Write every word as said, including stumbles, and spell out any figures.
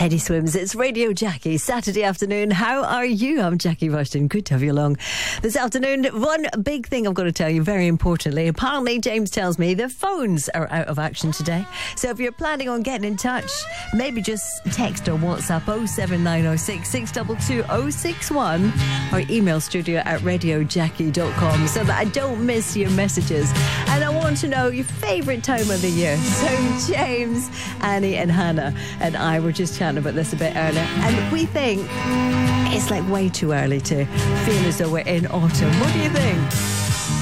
Teddy Swims. It's Radio Jackie, Saturday afternoon. How are you? I'm Jackie Rushton. Good to have you along this afternoon. One big thing I've got to tell you, very importantly. Apparently, James tells me the phones are out of action today. So if you're planning on getting in touch, maybe just text or WhatsApp oh seven nine oh six, six two two, oh six one or email studio at radio jackie dot com so that I don't miss your messages. And I want to know your favourite time of the year. So James, Annie and Hannah and I were just chatting about this a bit earlier, and we think it's like way too early to feel as though we're in autumn. What do you think?